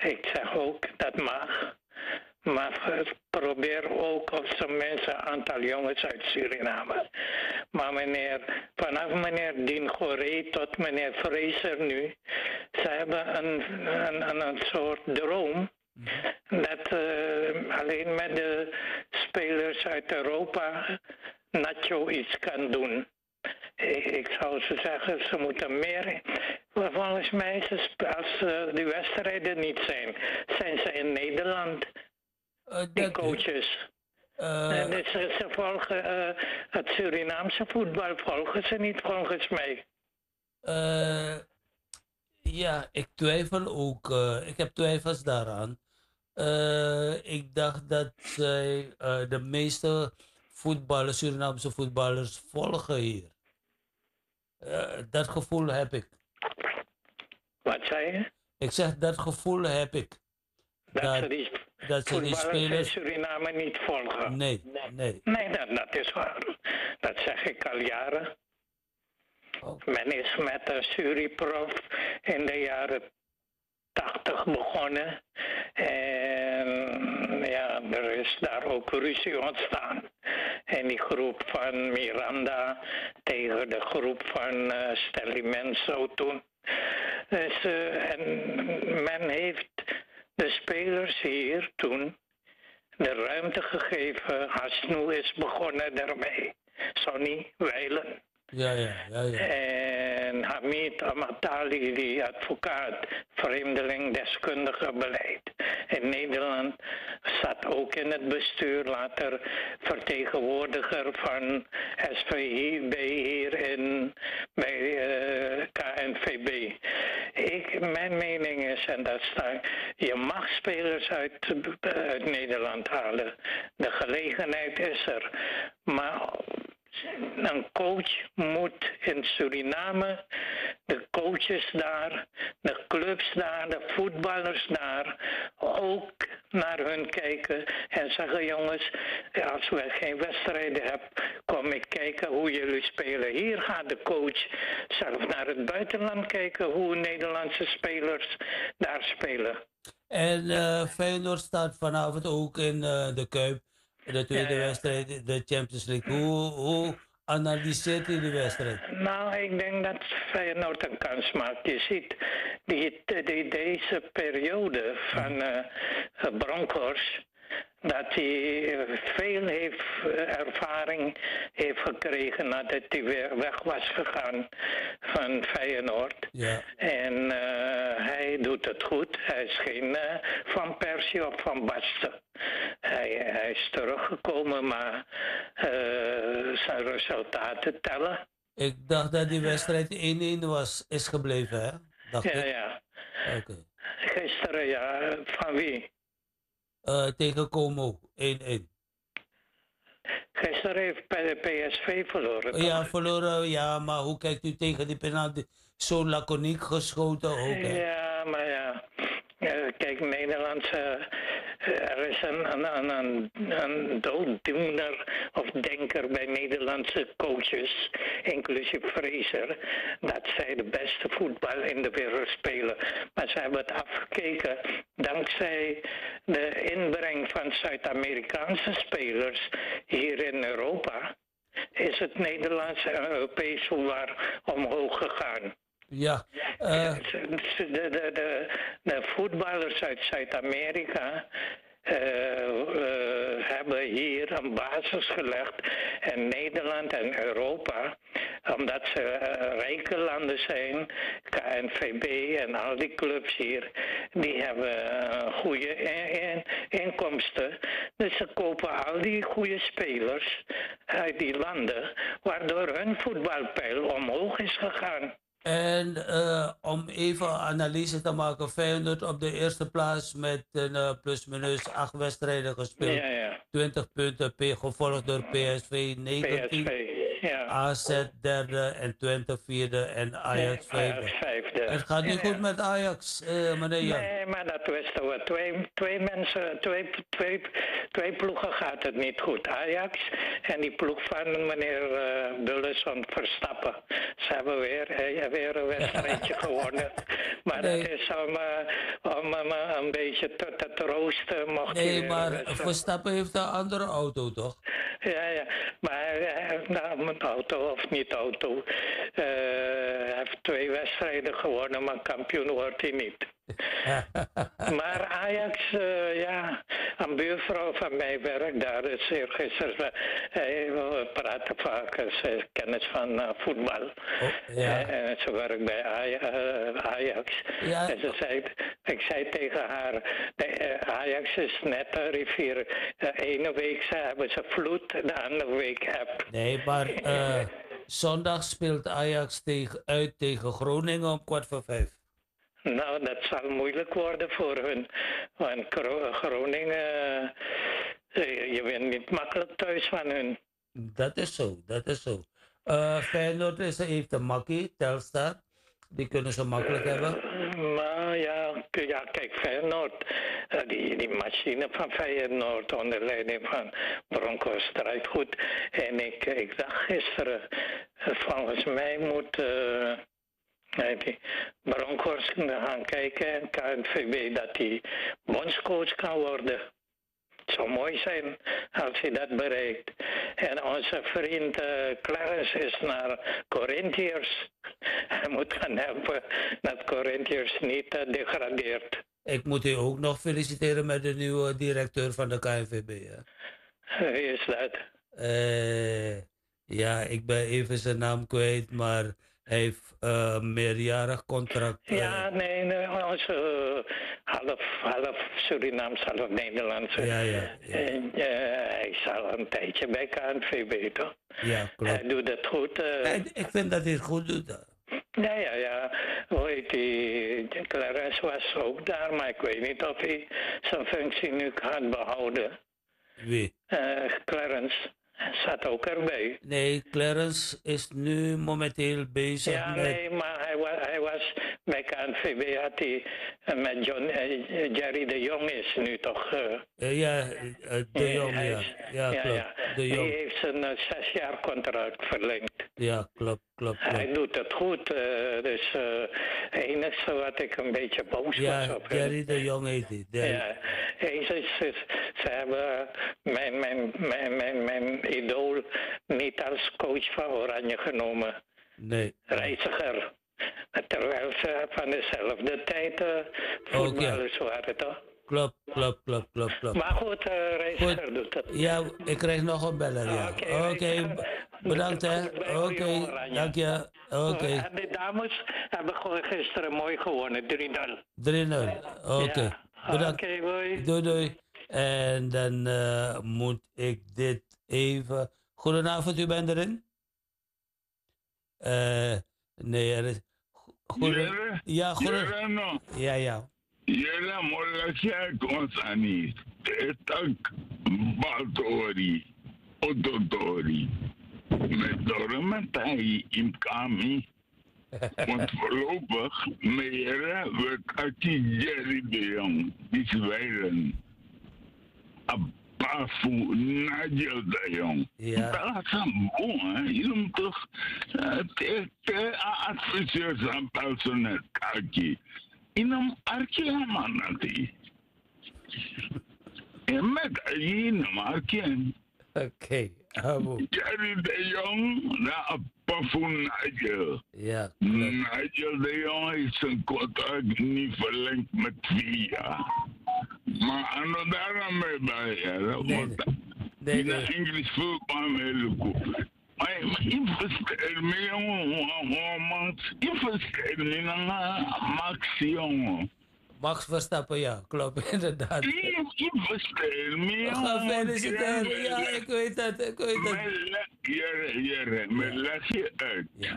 Ik zeg ook, dat mag. Maar probeer ook op zijn minst een aantal jongens uit Suriname. Maar vanaf meneer Dien Goree tot meneer Fraser nu, ze hebben een soort droom dat alleen met de spelers uit Europa Nacho iets kan doen. Ik zou ze zeggen, ze moeten meer. Volgens mij, als de wedstrijden niet zijn ze in Nederland, die coaches. En dus ze volgen het Surinaamse voetbal, volgen ze niet volgens mij. Ja, ik twijfel ook. Ik heb twijfels daaraan. Ik dacht dat zij de meeste voetballers, Surinaamse voetballers, volgen hier. Dat gevoel heb ik. Wat zei je? Ik zeg, dat gevoel heb ik. Dat ze die Dat ze die voetballers in spelers. Suriname niet volgen. Nee. Nee, dat is waar. Dat zeg ik al jaren. Men is met een Suriprof in de jaren 80 begonnen. En ja, er is daar ook ruzie ontstaan. En die groep van Miranda tegen de groep van Stellimenso toen. Dus, en men heeft de spelers hier toen de ruimte gegeven. Hasnu is begonnen daarmee. Sonny Weilen. Ja. En Hamid Amatali, die advocaat, vreemdeling, deskundige beleid. In Nederland zat ook in het bestuur, later vertegenwoordiger van SVIB hier bij KNVB. Mijn mening is, en dat staat, je mag spelers uit Nederland halen. De gelegenheid is er. Maar een coach moet in Suriname, de coaches daar, de clubs daar, de voetballers daar, ook naar hun kijken en zeggen: jongens, als we geen wedstrijden hebben, kom ik kijken hoe jullie spelen. Hier gaat de coach zelf naar het buitenland kijken hoe Nederlandse spelers daar spelen. En Feyenoord staat vanavond ook in de Kuip. De tweede wedstrijd, de Champions League. Hoe analyseert u de wedstrijd? Nou, ik denk dat Feyenoord een kans maakt. Je ziet deze periode van Bronkhorst, dat hij veel ervaring heeft gekregen nadat hij weer weg was gegaan van Feyenoord. Ja. En hij doet het goed. Hij is geen Van Persie of Van Basten. Hij is teruggekomen, maar zijn resultaten tellen. Ik dacht dat die wedstrijd 1-1 is gebleven, hè? Ja. Oké. Gisteren, ja. Van wie? Tegen Como, 1-1. Gisteren heeft de PSV verloren. Toch? Ja, verloren, ja, maar hoe kijkt u tegen die penalty? Zo laconiek geschoten ook, hè? Ja, maar ja. Kijk, Nederlandse. Er is een dooddoener of denker bij Nederlandse coaches, inclusief Fraser, dat zij de beste voetbal in de wereld spelen. Maar ze hebben het afgekeken dankzij de inbreng van Zuid-Amerikaanse spelers hier in Europa. Is het Nederlandse en Europese voetbal omhoog gegaan. Ja. De voetballers uit Zuid-Amerika hebben hier een basis gelegd. En Nederland en Europa, omdat ze rijke landen zijn, KNVB en al die clubs hier, die hebben goede inkomsten. Dus ze kopen al die goede spelers uit die landen, waardoor hun voetbalpeil omhoog is gegaan. En om even analyse te maken, Feyenoord op de eerste plaats met een plus-minus 8 wedstrijden gespeeld. Ja. 20 punten, gevolgd door PSV 19. PSV, ja. AZ derde en Twente vierde en Ajax vijfde. vijfde. Het gaat niet goed met Ajax, meneer Jan. Nee, maar dat wisten we. Twee ploegen gaat het niet goed. Ajax en die ploeg van meneer Dulles van Verstappen. Ze hebben weer een wedstrijdje gewonnen. Maar Nee. dat is om een beetje te troosten. Mocht hij Nee, weer maar een wedstrijd- Verstappen heeft een andere auto, toch? Ja. Maar nou, met auto of niet auto. Hij heeft 2 wedstrijden gewonnen, maar kampioen wordt hij niet. Maar Ajax, een buurvrouw van mij werkt daar. Dus gisteren, we praten vaak, ze is kennis van voetbal. Ja. En ze werkt bij Ajax. Ja. En ik zei tegen haar, Ajax is net een rivier. De ene week hebben ze vloed, de andere week heb. Nee, maar zondag speelt Ajax tegen Groningen om 4:45. Nou, dat zal moeilijk worden voor hun. Want Groningen, je wint niet makkelijk thuis van hun. Dat is zo. Feyenoord heeft een makkie, Telstar. Die kunnen ze makkelijk hebben. Maar ja, kijk, Feyenoord, die machine van Feyenoord onder leiding van Bronkhorst draait goed. En ik dacht gisteren, volgens mij moet die Bronkhorst gaan kijken en KNVB dat hij bondscoach kan worden. Het zou mooi zijn als hij dat bereikt. En onze vriend Clarence is naar Corinthians. Hij moet gaan helpen dat Corinthians niet degradeert. Ik moet u ook nog feliciteren met de nieuwe directeur van de KNVB. Hè? Wie is dat? Ja, ik ben even zijn naam kwijt, maar hij heeft een meerjarig contract. Ja, nee, onze half Surinaams, half Nederlands. Ja. En, hij is al een tijdje bij KNVB, toch? Ja, klopt. Hij doet het goed. Ik vind dat hij het goed doet. Ja. Hoe heet die? Clarence was ook daar, maar ik weet niet of hij zijn functie nu gaat behouden. Wie? Clarence zat ook erbij. Nee, Clarence is nu momenteel bezig Ja, met... nee, maar hij was bij KNVB, had hij met Jerry de Jong is nu toch... de Jong, ja. Ja, klopt. De Jong. Hij heeft zijn 6 jaar contract verlengd. Ja, klopt. Hij doet het goed, dus het enige wat ik een beetje boos was op hem. Jerry de Jong heet hij. Ja, ze hebben mijn idool niet als coach van Oranje genomen. Nee. Reiziger. Terwijl ze van dezelfde tijd voetballers waren, toch? Klopt. Maar goed, Reiziger doet het. Ja, ik krijg nog een beller, ja. Oké, bedankt hè. Oké, dank je. Oké. En de dames hebben gewoon gisteren mooi gewonnen, 3-0. 3-0, oké. Ja. Bedankt. Oké, hoi. Doei. En dan moet ik dit even... Goedenavond, u bent erin? Nee, er is... Ja, goeden... Ja. Jere molakya konsani. Tetak baltori. Ototori. Met dormetai in kami. Want voorlopig meere we kaki Jerry de Jong. Die zwijlen. Apafu Nigel de Jong. Ja. Dat is een boom, hè. Je moet toch... Te adviseurs aan personeel kaki. Inam arkian manati. Met inam arkian. Oké, Abu. Jerry de Jong na Pafun Nigel. Ja, Nigel de Jong heeft zijn contract niet verlengd met 4 jaar. Maar ano daarom mee bij je. Nee. Engels voetbal mee lukken. Maar investeer me jongen, investeer me naar Max jongen. Max Verstappen, ja, klopt, inderdaad. Investeer me We gaan feliciteren, ja, ik weet dat. Jere, me leg je uit. Ja.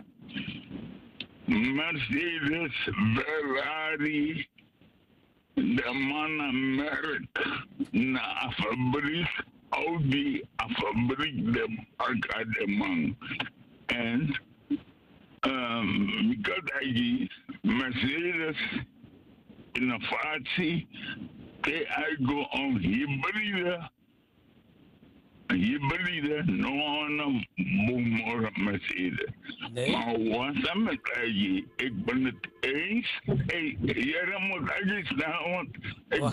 Mercedes, Ferrari, de mannen merk naar een fabriek. Audi, een fabriek, de academie. En, Mercedes innovatie, hij go om hybride. Hybride, non boemor Mercedes. Nee. Maar wat met hij? Ik ben het eens. Hey, jij moet eigenlijk staan, want ik